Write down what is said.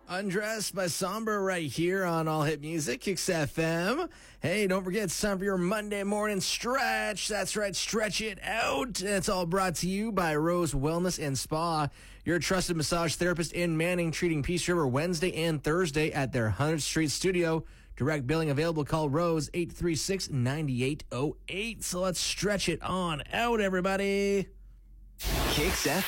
Undressed by Somber right here on All Hit Music, Kicks FM. Hey, don't forget, it's time for your Monday morning stretch. That's right, stretch it out. And it's all brought to you by Rose Wellness and Spa, your trusted massage therapist in Manning, treating Peace River Wednesday and Thursday at their 100th Street studio. Direct billing available. Call Rose 836-9808. So let's stretch it on out, everybody. Kicks FM.